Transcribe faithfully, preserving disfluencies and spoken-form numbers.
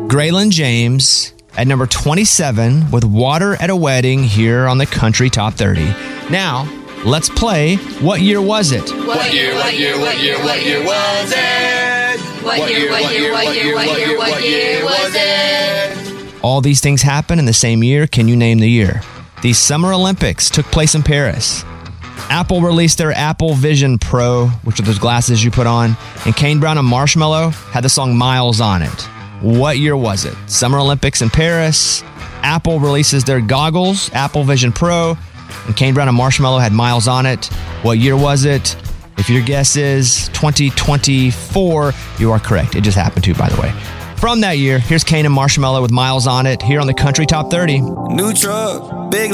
Graylin James at number twenty-seven with Water at a Wedding here on the Country Top thirty. Now, let's play What Year Was It? What year, what year, what year, what year was it? What year, what year, what year, what year, what year was it? All these things happen in the same year. Can you name the year? The Summer Olympics took place in Paris. Apple released their Apple Vision Pro, which are those glasses you put on, and Kane Brown and Marshmello had the song Miles on it. What year was it? Summer Olympics in Paris. Apple releases their goggles, Apple Vision Pro, and Kane Brown and Marshmello had Miles on it. What year was it? If your guess is twenty twenty-four, you are correct. It just happened to, by the way. From that year, here's Kane and Marshmello with Miles on it here on the Country Top thirty. New truck, big